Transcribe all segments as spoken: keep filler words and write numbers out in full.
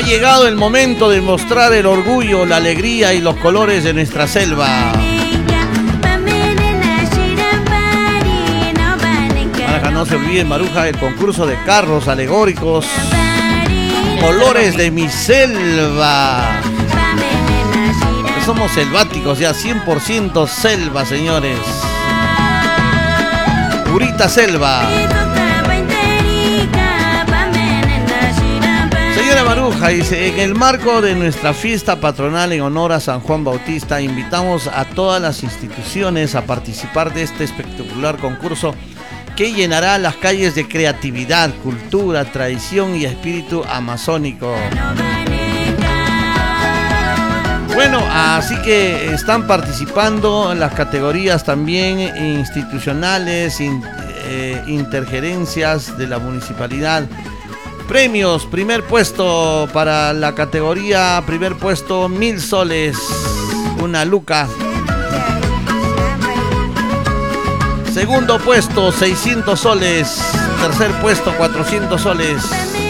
Ha llegado el momento de mostrar el orgullo, la alegría y los colores de nuestra selva. Maruja, no se olviden, Maruja, el concurso de carros alegóricos. Colores de mi selva. Somos selváticos ya, cien por ciento selva, señores. Purita selva. Señora Maruja dice, en el marco de nuestra fiesta patronal en honor a San Juan Bautista, invitamos a todas las instituciones a participar de este espectacular concurso que llenará las calles de creatividad, cultura, tradición y espíritu amazónico. Bueno, así que están participando en las categorías también institucionales, in, eh, intergerencias de la municipalidad. Premios, primer puesto para la categoría, primer puesto, mil soles, una luca. Segundo puesto, seiscientos soles. Tercer puesto, cuatrocientos soles.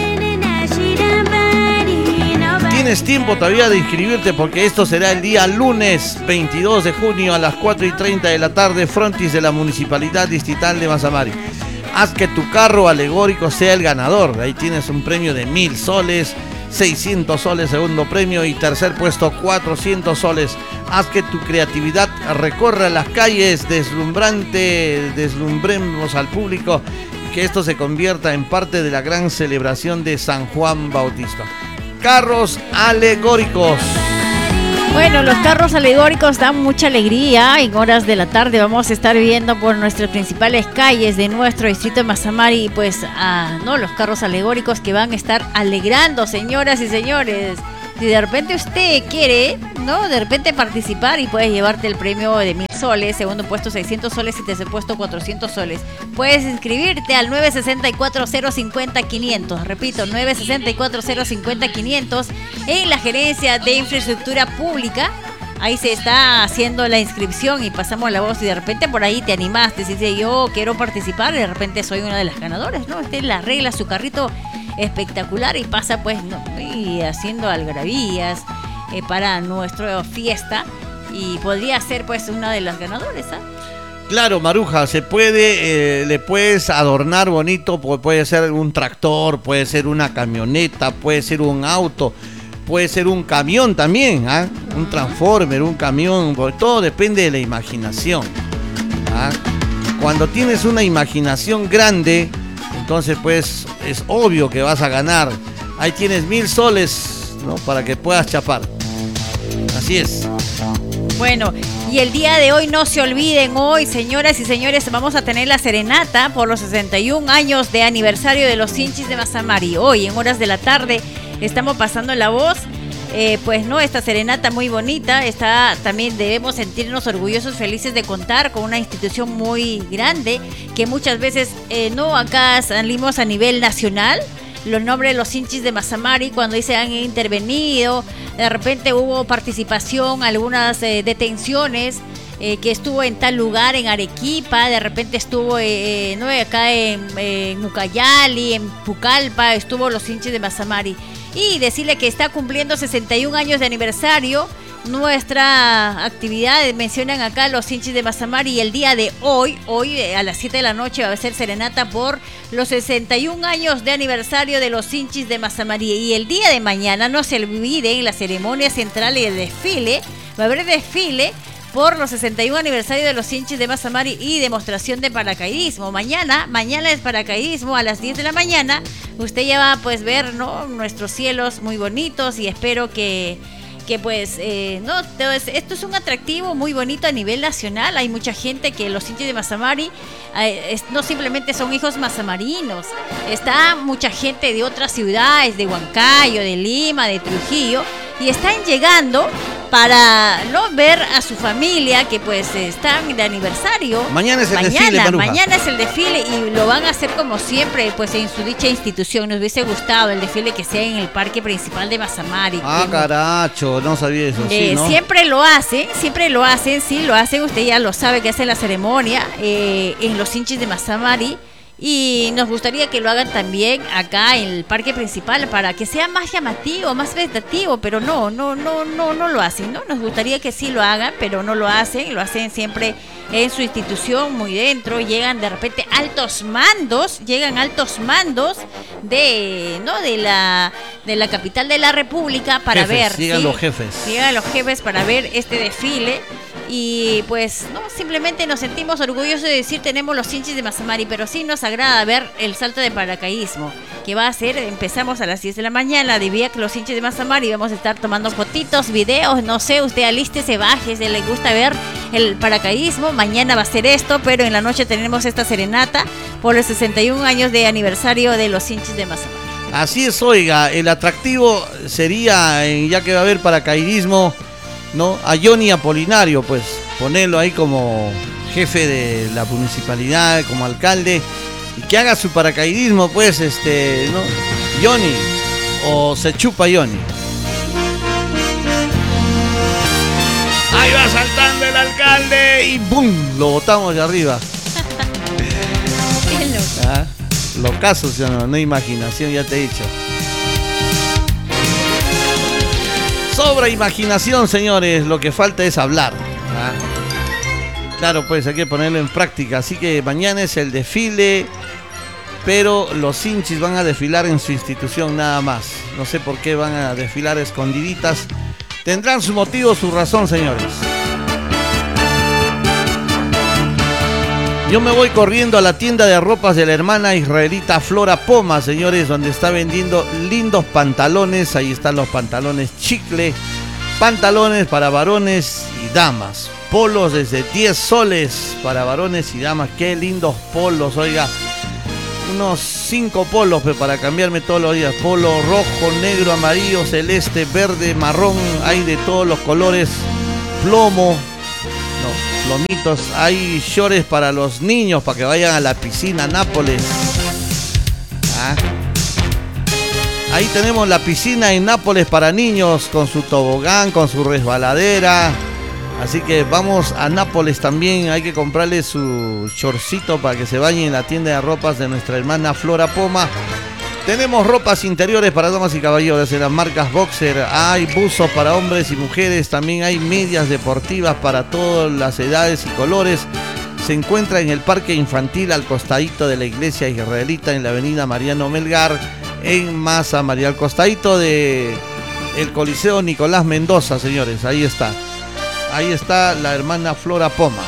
Tienes tiempo todavía de inscribirte porque esto será el día lunes veintidós de junio a las cuatro y treinta de la tarde, frontis de la Municipalidad Distrital de Mazamari. Haz que tu carro alegórico sea el ganador. Ahí tienes un premio de mil soles, seiscientos soles segundo premio y tercer puesto cuatrocientos soles. Haz que tu creatividad recorra las calles, deslumbrante, deslumbremos al público, que esto se convierta en parte de la gran celebración de San Juan Bautista. Carros alegóricos. Bueno, los carros alegóricos dan mucha alegría. En horas de la tarde vamos a estar viendo por nuestras principales calles de nuestro distrito de Mazamari, pues, ah, no, los carros alegóricos que van a estar alegrando, señoras y señores. Si de repente usted quiere, ¿no? De repente participar y puedes llevarte el premio de mil soles, segundo puesto seiscientos soles y tercer puesto cuatrocientos soles. Puedes inscribirte al nueve seis cuatro cero cinco cero quinientos. Repito, nueve seis cuatro cero cinco cero quinientos en la Gerencia de Infraestructura Pública. Ahí se está haciendo la inscripción y pasamos la voz y de repente por ahí te animaste. Si dices, yo quiero participar, de repente soy una de las ganadoras, ¿no? Usted le arregla su carrito espectacular y pasa pues no, y haciendo algarabías eh, para nuestra fiesta y podría ser pues una de las ganadoras, ¿eh? Claro, Maruja, se puede, eh, le puedes adornar bonito, puede ser un tractor, puede ser una camioneta, puede ser un auto, puede ser un camión también, ¿eh? Un transformer, un camión, todo depende de la imaginación, ¿eh? Cuando tienes una imaginación grande, entonces pues es obvio que vas a ganar. Ahí tienes mil soles, ¿no? Para que puedas chapar. Así es. Bueno, y el día de hoy no se olviden, hoy, señoras y señores, vamos a tener la serenata por los sesenta y un años de aniversario de los Hinchis de Mazamari. Hoy, en horas de la tarde, estamos pasando la voz. Eh, pues no, esta serenata muy bonita, está, también debemos sentirnos orgullosos, felices de contar con una institución muy grande, que muchas veces, eh, no, acá salimos a nivel nacional, los nombres de los Hinchis de Mazamari, cuando dice han intervenido, de repente hubo participación, algunas eh, detenciones, eh, que estuvo en tal lugar, en Arequipa, de repente estuvo eh, no, acá en, en Ucayali, en Pucallpa, estuvo los Hinchis de Mazamari. Y decirle que está cumpliendo sesenta y un años de aniversario nuestra actividad, mencionan acá los Hinchis de Mazamari, y el día de hoy, hoy a las siete de la noche va a ser serenata por los sesenta y un años de aniversario de los Hinchis de Mazamari. Y el día de mañana, no se olviden, la ceremonia central y el desfile, va a haber desfile por los sesenta y un aniversario de los Hinchis de Mazamari y demostración de paracaidismo. Mañana, mañana es paracaidismo a las diez de la mañana. Usted ya va a pues ver, ¿no?, nuestros cielos muy bonitos y espero que, que pues, eh, no, esto es un atractivo muy bonito a nivel nacional. Hay mucha gente que los Hinchis de Mazamari eh, es, no simplemente son hijos mazamarinos, está mucha gente de otras ciudades, de Huancayo, de Lima, de Trujillo, y están llegando para no ver a su familia que pues están de aniversario. Mañana es el mañana, desfile, Maruja. Mañana es el desfile y lo van a hacer como siempre pues en su dicha institución. Nos hubiese gustado el desfile que sea en el parque principal de Mazamari. Ah, caracho, no sabía eso. Eh, sí, ¿no? Siempre lo hacen, siempre lo hacen, sí, lo hacen, usted ya lo sabe que hacen la ceremonia eh, en los Hinchis de Mazamari. Y nos gustaría que lo hagan también acá en el parque principal para que sea más llamativo, más vegetativo, pero no, no, no, no, no lo hacen, ¿no? Nos gustaría que sí lo hagan, pero no lo hacen, lo hacen siempre en su institución, muy dentro. Llegan de repente altos mandos, llegan altos mandos de, ¿no? de la, de la capital de la República para jefes, ver. Llegan ¿sí? los jefes. Llegan los jefes para ver este desfile. Y pues no, simplemente nos sentimos orgullosos de decir tenemos los Chinchis de Mazamari, pero sí nos agrada ver el salto de paracaidismo que va a ser, empezamos a las diez de la mañana de Vía los Chinchis de Mazamari, vamos a estar tomando fotitos, videos, no sé, usted alístese, baje, si le gusta ver el paracaidismo, mañana va a ser esto, pero en la noche tenemos esta serenata por los sesenta y un años de aniversario de los Chinchis de Mazamari. Así es, oiga, el atractivo sería, eh, ya que va a haber paracaidismo, ¿no? A Johnny Apolinario, pues ponerlo ahí como jefe de la municipalidad, como alcalde, y que haga su paracaidismo, pues, este, ¿no? Johnny, o se chupa Johnny. Ahí va saltando el alcalde y ¡bum! Lo botamos de arriba. Qué loco. ¿Ah? Locazo, ¿sí o no? No imaginación, ya te he dicho. Sobra imaginación, señores, lo que falta es hablar. ¿Ah? Claro, pues hay que ponerlo en práctica. Así que mañana es el desfile, pero los Chinchis van a desfilar en su institución nada más. No sé por qué van a desfilar escondiditas. Tendrán su motivo, su razón, señores. Yo me voy corriendo a la tienda de ropas de la hermana israelita Flora Poma, señores, donde está vendiendo lindos pantalones. Ahí están los pantalones chicle, pantalones para varones y damas, polos desde diez soles para varones y damas. Qué lindos polos, oiga, unos cinco polos pues, para cambiarme todos los días. Polo rojo, negro, amarillo, celeste, verde, marrón, hay de todos los colores, plomo. No, plomitos, hay shorts para los niños para que vayan a la piscina Nápoles. Ah. Ahí tenemos la piscina en Nápoles para niños con su tobogán, con su resbaladera. Así que vamos a Nápoles también, hay que comprarle su shortcito para que se bañe en la tienda de ropas de nuestra hermana Flora Poma. Tenemos ropas interiores para damas y caballeros de las marcas Boxer, hay buzos para hombres y mujeres, también hay medias deportivas para todas las edades y colores. Se encuentra en el parque infantil al costadito de la iglesia israelita en la avenida Mariano Melgar, en Masa María, al costadito de el Coliseo Nicolás Mendoza, señores, ahí está. Ahí está la hermana Flora Poma.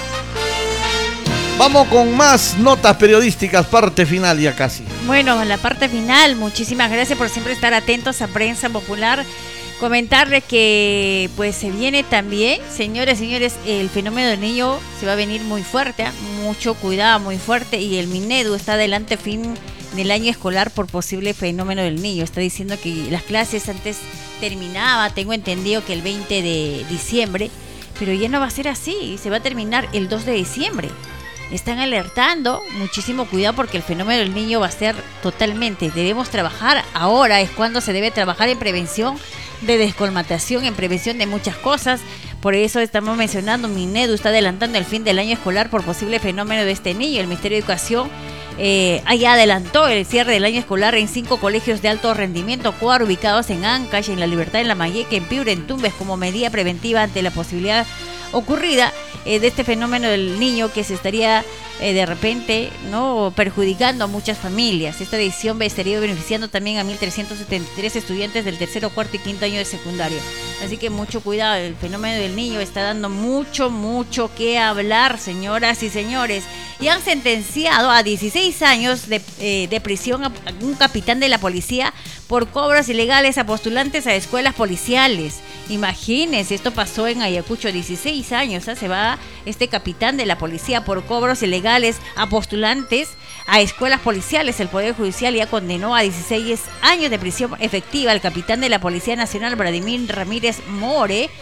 Vamos con más notas periodísticas, parte final ya casi. Bueno, la parte final, muchísimas gracias por siempre estar atentos a Prensa Popular. Comentarles que pues se viene también, señores, señores, el fenómeno del niño se va a venir muy fuerte, ¿eh? Mucho cuidado, muy fuerte, y el Minedu está adelante fin del año escolar por posible fenómeno del niño. Está diciendo que las clases antes terminaba, tengo entendido que el veinte de diciembre, pero ya no va a ser así, se va a terminar el dos de diciembre. Están alertando, muchísimo cuidado porque el fenómeno del niño va a ser totalmente, debemos trabajar, ahora es cuando se debe trabajar en prevención de descolmatación, en prevención de muchas cosas. Por eso estamos mencionando, Minedu está adelantando el fin del año escolar por posible fenómeno de este niño. El Ministerio de Educación eh, ya adelantó el cierre del año escolar en cinco colegios de alto rendimiento, cuatro ubicados en Ancash, en La Libertad, en La Mayeca, en Piura, en Tumbes, como medida preventiva ante la posibilidad ocurrida eh, de este fenómeno del niño que se estaría eh, de repente no perjudicando a muchas familias. Esta decisión estaría beneficiando también a mil trescientos setenta y tres estudiantes del tercero, cuarto y quinto año de secundaria. Así que mucho cuidado, el fenómeno del niño está dando mucho, mucho que hablar, señoras y señores. Y han sentenciado a dieciséis años de, eh, de prisión a un capitán de la policía por cobros ilegales a postulantes a escuelas policiales. Imagínense, esto pasó en Ayacucho, dieciséis años, ¿eh? Se va este capitán de la policía por cobros ilegales a postulantes a escuelas policiales. El Poder Judicial ya condenó a dieciséis años de prisión efectiva al capitán de la Policía Nacional, Vladimir Ramírez More,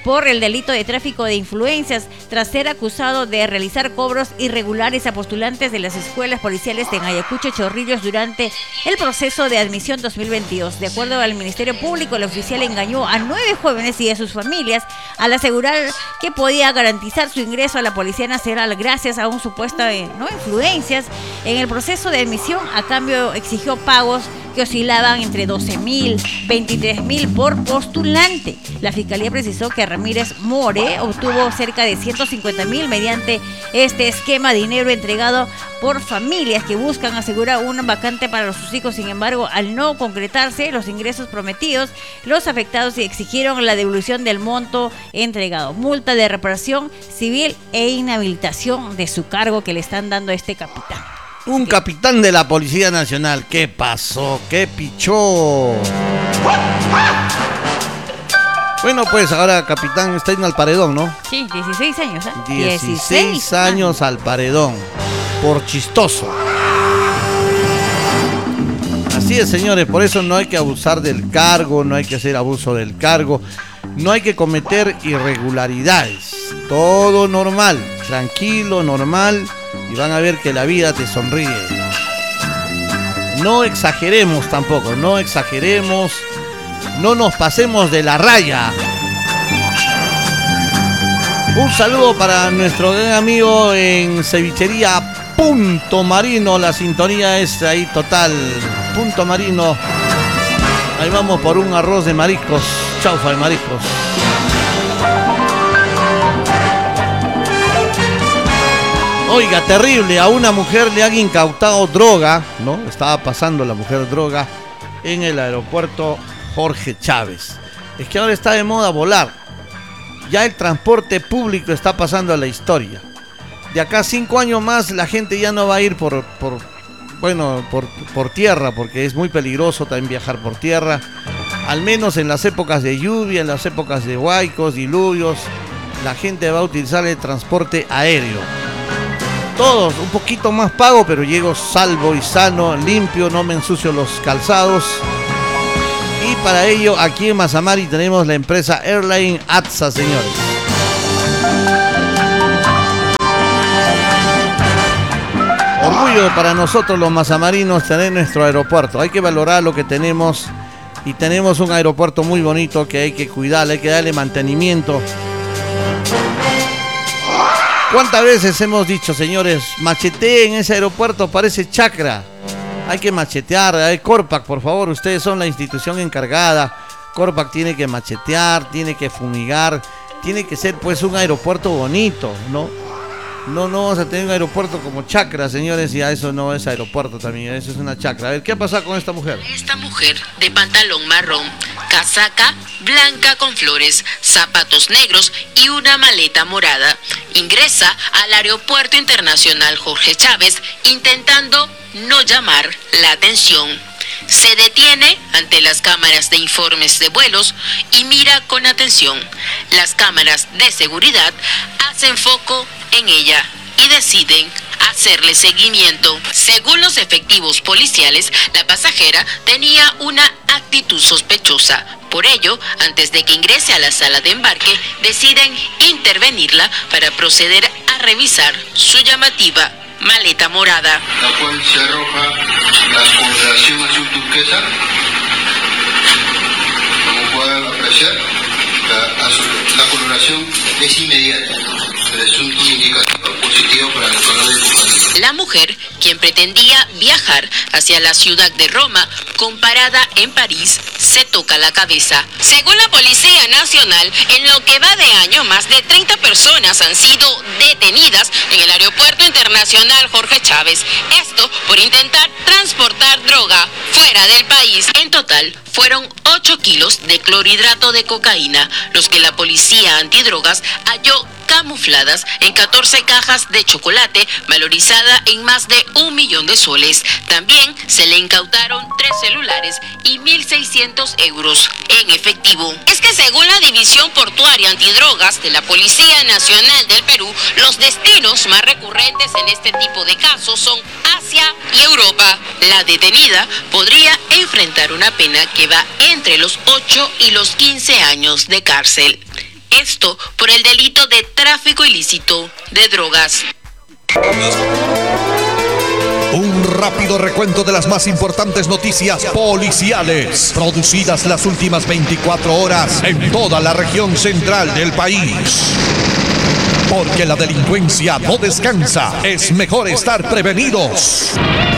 por el delito de tráfico de influencias tras ser acusado de realizar cobros irregulares a postulantes de las escuelas policiales en Ayacucho, Chorrillos durante el proceso de admisión dos mil veintidós. De acuerdo al Ministerio Público, el oficial engañó a nueve jóvenes y a sus familias al asegurar que podía garantizar su ingreso a la Policía Nacional gracias a un supuesto de no influencias. En el proceso de admisión, a cambio exigió pagos que oscilaban entre doce mil, veintitrés mil por postulante. La Fiscalía precisó que Ramírez More obtuvo cerca de ciento cincuenta mil mediante este esquema, dinero entregado por familias que buscan asegurar una vacante para sus hijos. Sin embargo, al no concretarse los ingresos prometidos, los afectados exigieron la devolución del monto entregado, multa de reparación civil e inhabilitación de su cargo que le están dando a este capitán. Un capitán de la Policía Nacional. ¿Qué pasó? ¿Qué pichó? Bueno, pues ahora capitán está yendo al paredón, ¿no? Sí, dieciséis años, ¿eh? dieciséis años al paredón. Por chistoso. Así es, señores. Por eso no hay que abusar del cargo, no hay que hacer abuso del cargo, no hay que cometer irregularidades. Todo normal, tranquilo, normal. Y van a ver que la vida te sonríe. No exageremos tampoco, no exageremos. No nos pasemos de la raya. Un saludo para nuestro gran amigo en Cevichería Punto Marino. La sintonía es ahí total. Punto Marino. Ahí vamos por un arroz de mariscos. Chaufa de mariscos. Oiga, terrible, a una mujer le han incautado droga, ¿no? Estaba pasando la mujer droga en el aeropuerto Jorge Chávez. Es que ahora está de moda volar. Ya el transporte público está pasando a la historia. De acá a cinco años más la gente ya no va a ir por, por bueno, por, por tierra, porque es muy peligroso también viajar por tierra. Al menos en las épocas de lluvia, en las épocas de huaicos, diluvios, la gente va a utilizar el transporte aéreo. Todos, un poquito más pago, pero llego salvo y sano, limpio, no me ensucio los calzados. Y para ello, aquí en Mazamari tenemos la empresa Airline A T S A, señores. Orgullo para nosotros los mazamarinos tener nuestro aeropuerto. Hay que valorar lo que tenemos y tenemos un aeropuerto muy bonito que hay que cuidar, hay que darle mantenimiento. ¿Cuántas veces hemos dicho, señores, macheteen ese aeropuerto, parece chacra? Hay que machetear. Hay Corpac, por favor, ustedes son la institución encargada. Corpac tiene que machetear, tiene que fumigar, tiene que ser pues un aeropuerto bonito, ¿no? No, no vamos a tener un aeropuerto como chacra, señores, y a eso no es aeropuerto también, eso es una chacra. A ver, ¿qué ha pasado con esta mujer? Esta mujer de pantalón marrón, casaca blanca con flores, zapatos negros y una maleta morada, ingresa al Aeropuerto Internacional Jorge Chávez intentando no llamar la atención. Se detiene ante las cámaras de informes de vuelos y mira con atención. Las cámaras de seguridad hacen foco en ella y deciden hacerle seguimiento. Según los efectivos policiales, la pasajera tenía una actitud sospechosa. Por ello, antes de que ingrese a la sala de embarque, deciden intervenirla para proceder a revisar su llamativa maleta morada. La cual se arroja la coloración azul turquesa. Como pueden apreciar, la, azul, la coloración es inmediata. Presunto indicativo positivo para el color de cocaína. La mujer, quien pretendía viajar hacia la ciudad de Roma, con parada en París, se toca la cabeza. Según la Policía Nacional, en lo que va de año, más de treinta personas han sido detenidas en el Aeropuerto Internacional Jorge Chávez. Esto por intentar transportar droga fuera del país. En total, fueron ocho kilos de clorhidrato de cocaína, los que la Policía Antidrogas halló camufladas en catorce cajas de chocolate, valorizada en más de un millón de soles. También se le incautaron tres celulares y mil seiscientos euros en efectivo. Es que según la División Portuaria Antidrogas de la Policía Nacional del Perú, los destinos más recurrentes en este tipo de casos son Asia y Europa. La detenida podría enfrentar una pena que va entre los ocho y los quince años de cárcel. Esto por el delito de tráfico ilícito de drogas. Un rápido recuento de las más importantes noticias policiales producidas las últimas veinticuatro horas en toda la región central del país. Porque la delincuencia no descansa, es mejor estar prevenidos.